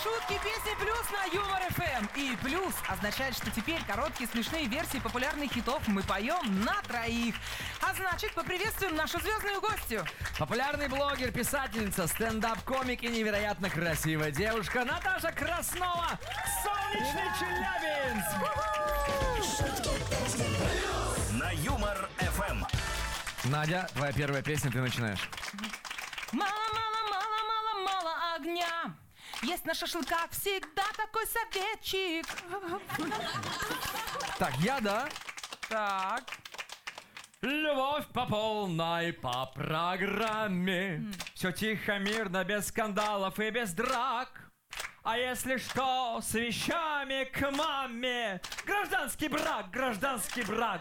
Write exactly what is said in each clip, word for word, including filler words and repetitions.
Шутки, песни плюс на Юмор эф эм. И плюс означает, что теперь короткие смешные версии популярных хитов мы поем на троих. А значит, поприветствуем нашу звездную гостью. Популярный блогер, писательница, стендап-комик и невероятно красивая девушка Наташа Краснова. Солнечный Челябинск! На Юмор эф эм. Надя, твоя первая песня, ты начинаешь. Мало, мало, мало, мало, мало огня. Есть на шашлыках всегда такой советчик. Так, я, да? Так. Любовь по полной, по программе. Все тихо, мирно, без скандалов и без драк. А если что, с вещами к маме. Гражданский брак, гражданский брак,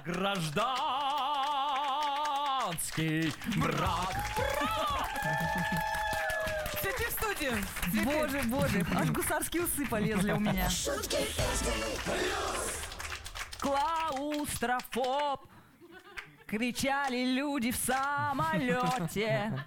гражданский брак. Цветы в студию. Боже, боже, аж гусарские усы полезли у меня. Клаустрофоб, кричали люди в самолете.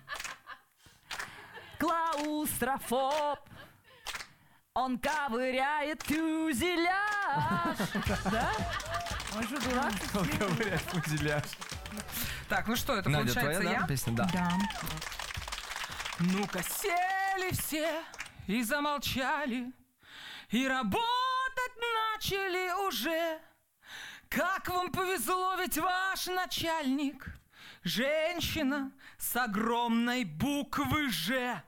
Клаустрофоб, он ковыряет фюзеляж. Да? Он же дурак. Он ковыряет фюзеляж. Так, ну что, это Надя, получается твоя, я? да, песня? Да. Да. Ну-ка сели все и замолчали, и работать начали уже. Как вам повезло, ведь ваш начальник женщина с огромной буквы «Ж».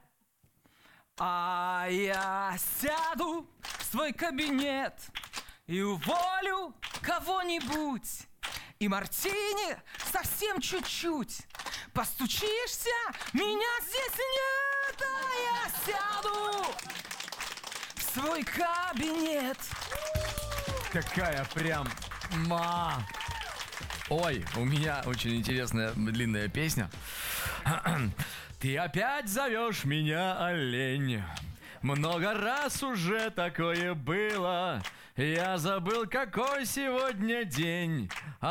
А я сяду в свой кабинет и уволю кого-нибудь. И мартини совсем чуть-чуть. Постучишься, меня здесь нет, а я сяду в свой кабинет. Какая прям ма. Ой, у меня очень интересная длинная песня. Ты опять зовешь меня, олень. Много раз уже такое было. Я забыл, какой сегодня день.